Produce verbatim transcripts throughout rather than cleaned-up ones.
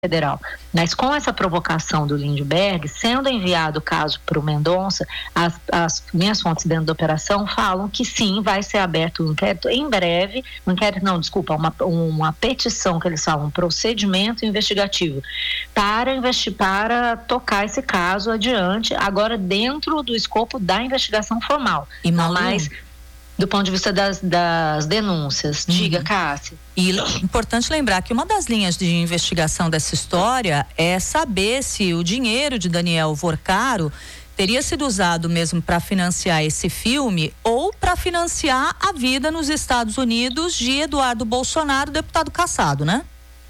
Federal. Mas com essa provocação do Lindbergh, sendo enviado o caso para o Mendonça, as, as minhas fontes dentro da operação falam que sim, vai ser aberto um inquérito em breve, um inquérito não, desculpa, uma, uma petição que eles falam, um procedimento investigativo para, investir, para tocar esse caso adiante, agora dentro do escopo da investigação formal. E não mais do ponto de vista das, das denúncias. Uhum. Diga, Cássia. E é importante lembrar que uma das linhas de investigação dessa história é saber se o dinheiro de Daniel Vorcaro teria sido usado mesmo para financiar esse filme ou para financiar a vida nos Estados Unidos de Eduardo Bolsonaro, deputado cassado, né?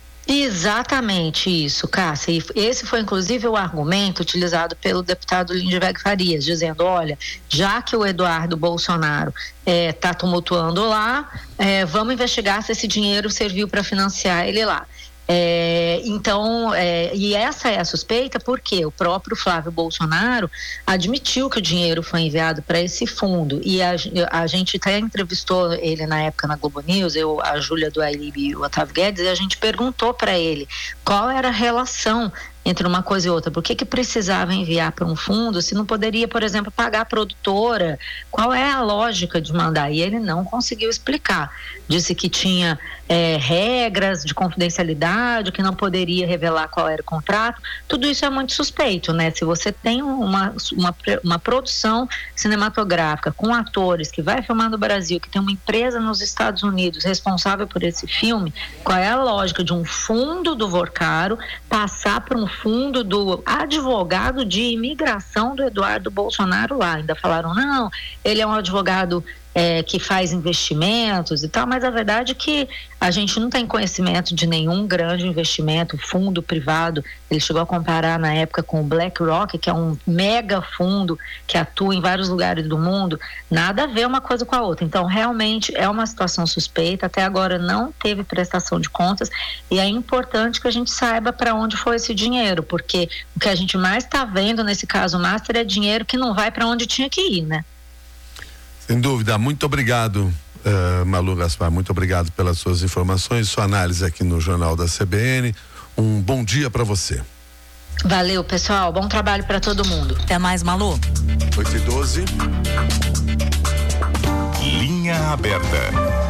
Exatamente isso, Cássia. E esse foi inclusive o argumento utilizado pelo deputado Lindbergh Farias, dizendo, olha, já que o Eduardo Bolsonaro está é, tumultuando lá, é, vamos investigar se esse dinheiro serviu para financiar ele lá. É, então, é, e essa é a suspeita porque o próprio Flávio Bolsonaro admitiu que o dinheiro foi enviado para esse fundo e a, a gente até entrevistou ele na época na Globo News, eu, a Júlia do Ailib e o Otávio Guedes, e a gente perguntou para ele qual era a relação entre uma coisa e outra, por que que precisava enviar para um fundo se não poderia, por exemplo, pagar a produtora, qual é a lógica de mandar? E ele não conseguiu explicar, disse que tinha é, regras de confidencialidade, que não poderia revelar qual era o contrato, tudo isso é muito suspeito, né? Se você tem uma, uma, uma produção cinematográfica com atores que vai filmar no Brasil, que tem uma empresa nos Estados Unidos responsável por esse filme, qual é a lógica de um fundo do Vorcaro passar para um fundo do advogado de imigração do Eduardo Bolsonaro lá? Ainda falaram, não, ele é um advogado é, que faz investimentos e tal, mas a verdade é que a gente não tem conhecimento de nenhum grande investimento, fundo privado. Ele chegou a comparar na época com o BlackRock, que é um mega fundo que atua em vários lugares do mundo, nada a ver uma coisa com a outra. Então, realmente é uma situação suspeita, até agora não teve prestação de contas e é importante que a gente saiba para onde foi esse dinheiro, porque o que a gente mais está vendo nesse caso Master é dinheiro que não vai para onde tinha que ir, né? Sem dúvida, muito obrigado, uh, Malu Gaspar, muito obrigado pelas suas informações, sua análise aqui no Jornal da C B N. Um bom dia para você. Valeu, pessoal, bom trabalho para todo mundo. Até mais, Malu. oito e doze. Linha aberta.